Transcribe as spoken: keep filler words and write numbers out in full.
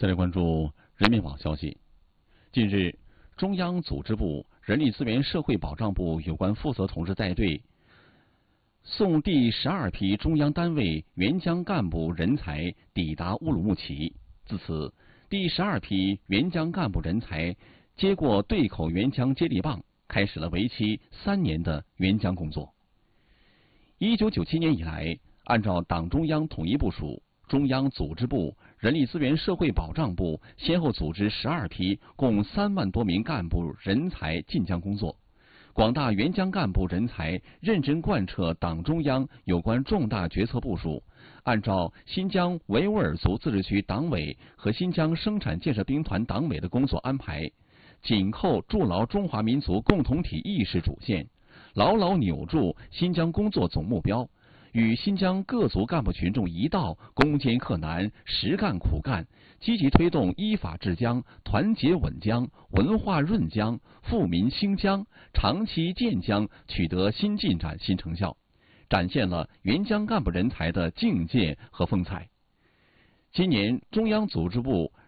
再来关注人民网消息，近日，中央组织部、人力资源社会保障部有关负责同志带队，送第十二批中央单位援疆干部人才抵达乌鲁木齐。自此，第十二批援疆干部人才接过对口援疆接力棒，开始了为期三年的援疆工作。一九九七年以来，按照党中央统一部署，中央组织部、人力资源社会保障部先后组织十二批共三万多名干部人才进疆工作。广大援疆干部人才认真贯彻党中央有关重大决策部署，按照新疆维吾尔族自治区党委和新疆生产建设兵团党委的工作安排，紧扣筑牢中华民族共同体意识主线，牢牢扭住新疆工作总目标，与新疆各族干部群众一道攻坚克难、实干苦干，积极推动依法治疆、团结稳疆、文化润疆、富民兴疆、长期建疆取得新进展、新成效，展现了援疆干部人才的境界和风采。今年，中央组织部、